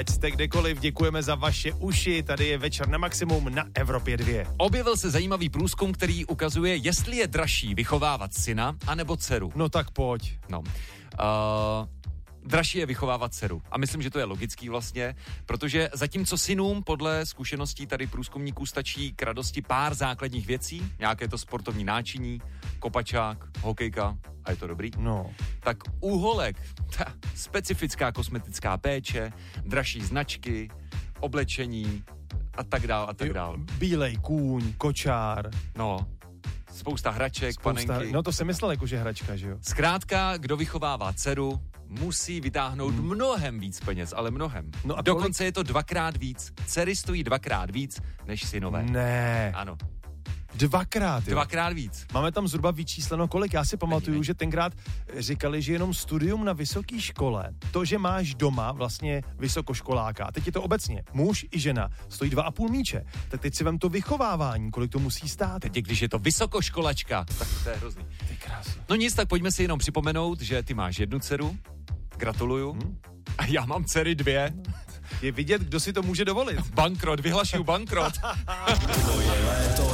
Ať jste kdekoliv, děkujeme za vaše uši. Tady je Večer na maximum na Evropě 2. Objevil se zajímavý průzkum, který ukazuje, jestli je dražší vychovávat syna anebo dceru. No tak pojď. No. Dražší je vychovávat dceru. A myslím, že to je logický vlastně, protože zatímco synům podle zkušeností tady průzkumníků stačí k radosti pár základních věcí, nějaké to sportovní náčiní, kopačák, hokejka a je to dobrý. No. Tak u holek specifická kosmetická péče, dražší značky, oblečení a tak dál a tak dál. Bílej kůň, kočár. No, spousta hraček, panenky. No to jsem myslel jako, že hračka, že jo? Zkrátka, kdo vychovává dceru, musí vytáhnout mnohem víc peněz, ale mnohem. No a dokonce je to 2x víc. Dcery stojí 2x víc než synové. Ne. Ano. 2x, jo? 2x víc. Máme tam zhruba vyčísleno kolik. Já si pamatuju, že tenkrát říkali, že jenom studium na vysoké škole, to, že máš doma vlastně vysokoškoláka, a teď je to obecně, muž i žena, stojí 2,5 míče. Tak teď si vem to vychovávání, kolik to musí stát. Teď, když je to vysokoškolačka, tak to je hrozný. Ty krásno. No nic, tak pojďme si jenom připomenout, že ty máš jednu dceru, gratuluju, a já mám dcery 2. Je vidět, kdo si to může dovolit. Bankrot, vyhlašuju bankrot. To je léto